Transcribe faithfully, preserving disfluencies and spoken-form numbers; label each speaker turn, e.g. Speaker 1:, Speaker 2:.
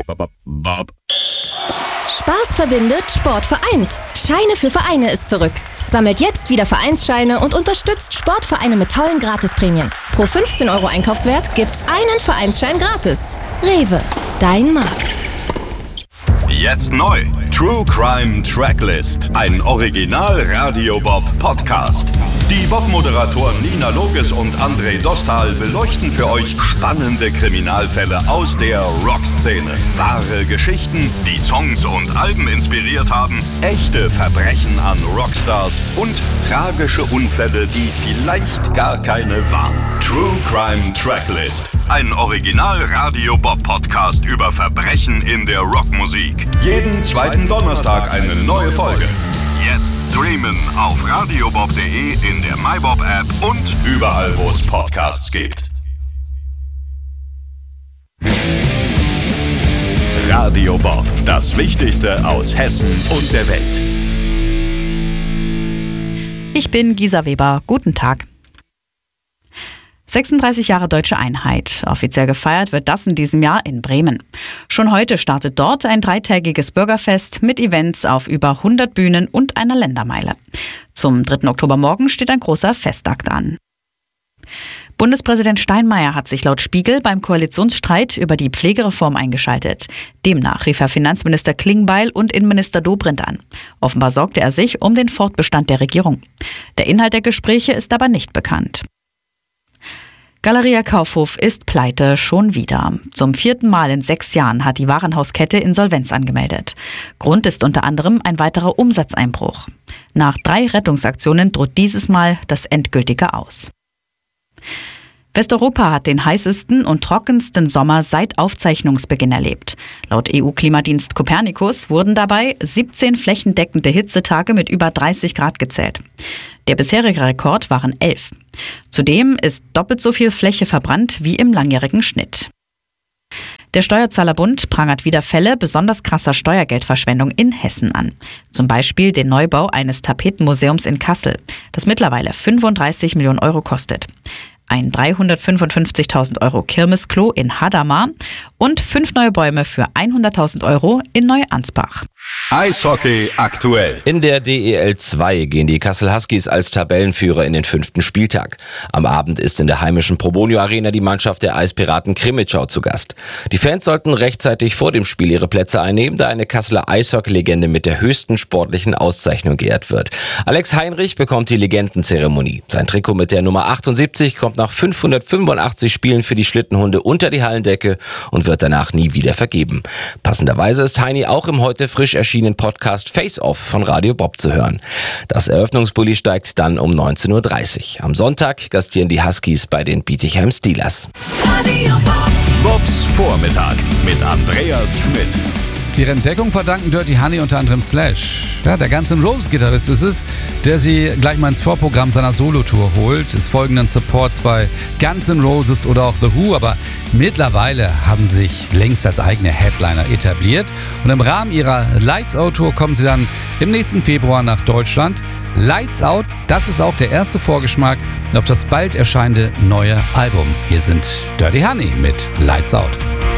Speaker 1: Spaß verbindet, Sport vereint. Scheine für Vereine ist zurück. Sammelt jetzt wieder Vereinsscheine und unterstützt Sportvereine mit tollen Gratisprämien. Pro fünfzehn Euro Einkaufswert gibt's einen Vereinsschein gratis. Rewe, dein Markt.
Speaker 2: Jetzt neu. True Crime Tracklist. Ein Original Radio Bob Podcast. Die Bob-Moderatoren Nina Loges und André Dostal beleuchten für euch spannende Kriminalfälle aus der Rockszene. Wahre Geschichten, die Songs und Alben inspiriert haben, echte Verbrechen an Rockstars und tragische Unfälle, die vielleicht gar keine waren. True Crime Tracklist. Ein Original Radio Bob Podcast über Verbrechen in der Rockmusik. Jeden zweiten Donnerstag eine neue Folge. Jetzt streamen auf radiobob punkt de, in der MyBob-App und überall, wo es Podcasts gibt. Radio Bob, das Wichtigste aus Hessen und der Welt.
Speaker 3: Ich bin Gisa Weber. Guten Tag. sechsunddreißig Jahre Deutsche Einheit. Offiziell gefeiert wird das in diesem Jahr in Bremen. Schon heute startet dort ein dreitägiges Bürgerfest mit Events auf über hundert Bühnen und einer Ländermeile. Zum dritten Oktobermorgen steht ein großer Festakt an. Bundespräsident Steinmeier hat sich laut Spiegel beim Koalitionsstreit über die Pflegereform eingeschaltet. Demnach rief er Finanzminister Klingbeil und Innenminister Dobrindt an. Offenbar sorgte er sich um den Fortbestand der Regierung. Der Inhalt der Gespräche ist aber nicht bekannt. Galeria Kaufhof ist pleite, schon wieder. Zum vierten Mal in sechs Jahren hat die Warenhauskette Insolvenz angemeldet. Grund ist unter anderem ein weiterer Umsatzeinbruch. Nach drei Rettungsaktionen droht dieses Mal das endgültige Aus. Westeuropa hat den heißesten und trockensten Sommer seit Aufzeichnungsbeginn erlebt. Laut E U-Klimadienst Copernicus wurden dabei siebzehn flächendeckende Hitzetage mit über dreißig Grad gezählt. Der bisherige Rekord waren elf. Zudem ist doppelt so viel Fläche verbrannt wie im langjährigen Schnitt. Der Steuerzahlerbund prangert wieder Fälle besonders krasser Steuergeldverschwendung in Hessen an. Zum Beispiel den Neubau eines Tapetenmuseums in Kassel, das mittlerweile fünfunddreißig Millionen Euro kostet. Ein dreihundertfünfundfünfzigtausend Euro Kirmesklo in Hadamar und fünf neue Bäume für hunderttausend Euro in Neuansbach.
Speaker 2: Eishockey aktuell.
Speaker 4: In der D E L zwei gehen die Kassel Huskies als Tabellenführer in den fünften Spieltag. Am Abend ist in der heimischen Probonio Arena die Mannschaft der Eispiraten Krimitschau zu Gast. Die Fans sollten rechtzeitig vor dem Spiel ihre Plätze einnehmen, da eine Kasseler Eishockey-Legende mit der höchsten sportlichen Auszeichnung geehrt wird. Alex Heinrich bekommt die Legendenzeremonie. Sein Trikot mit der Nummer achtundsiebzig kommt nach fünfhundertfünfundachtzig Spielen für die Schlittenhunde unter die Hallendecke und wird danach nie wieder vergeben. Passenderweise ist Heini auch im heute frisch erschienenen Podcast Face Off von Radio Bob zu hören. Das Eröffnungsbully steigt dann um neunzehn Uhr dreißig. Am Sonntag gastieren die Huskies bei den Bietigheim Steelers.
Speaker 2: Radio Bob. Bobs Vormittag mit Andreas Schmidt.
Speaker 5: Ihre Entdeckung verdanken Dirty Honey unter anderem Slash. Ja, der Guns N' Roses Gitarrist ist es, der sie gleich mal ins Vorprogramm seiner Solotour holt. Es folgen dann Supports bei Guns N' Roses oder auch The Who, aber mittlerweile haben sie sich längst als eigene Headliner etabliert. Und im Rahmen ihrer Lights Out Tour kommen sie dann im nächsten Februar nach Deutschland. Lights Out, das ist auch der erste Vorgeschmack auf das bald erscheinende neue Album. Hier sind Dirty Honey mit Lights Out.